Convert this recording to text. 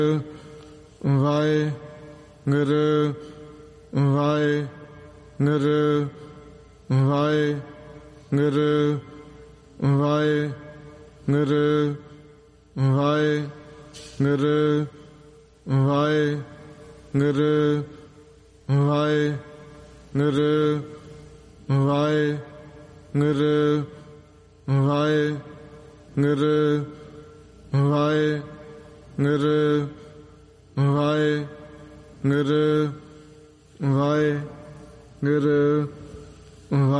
Waheguru Waheguru Waheguru Waheguru Waheguru Waheguru Waheguru Waheguru Waheguru Waheguru Waheguru Waheguru